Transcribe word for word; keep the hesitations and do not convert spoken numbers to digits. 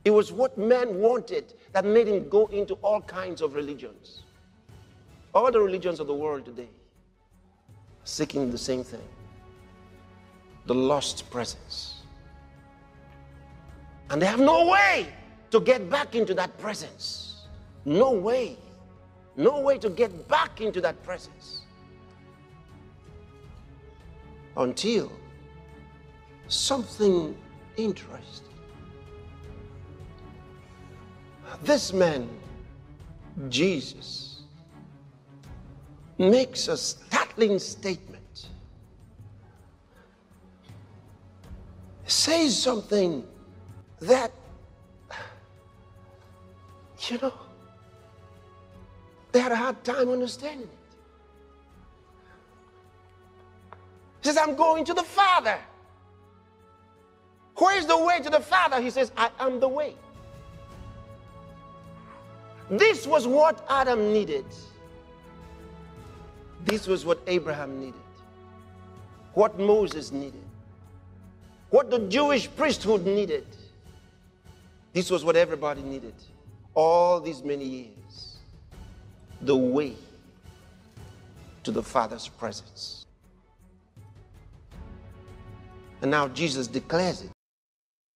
It was what man wanted that made him go into all kinds of religions. All the religions of the world today are seeking the same thing. The lost presence. And they have no way to get back into that presence. No way. No way to get back into that presence. Until something interesting. This man, Jesus, makes a startling statement. He says something that, you know, they had a hard time understanding it. He says, I'm going to the Father. Where is the way to the Father? He says, I am the way. This was what Adam needed. This was what Abraham needed. What Moses needed. What the Jewish priesthood needed. This was what everybody needed. All these many years. The way to the Father's presence. And now Jesus declares it.